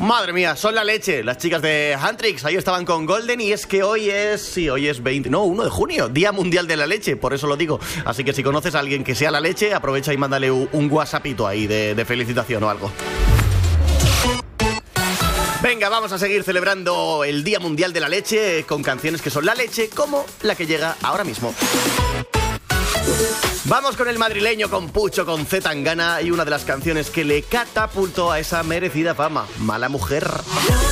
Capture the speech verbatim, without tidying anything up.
Madre mía, son la leche. Las chicas de Huntrix ahí estaban con Golden. Y es que hoy es, sí, hoy es veinte, no, uno de junio, Día Mundial de la Leche, por eso lo digo. Así que si conoces a alguien que sea la leche, aprovecha y mándale un, un WhatsAppito ahí de, de felicitación o algo. Venga, vamos a seguir celebrando el Día Mundial de la Leche con canciones que son la leche, como la que llega ahora mismo. Vamos con el madrileño, con Pucho, con C. Tangana y una de las canciones que le catapultó a esa merecida fama, Mala Mujer.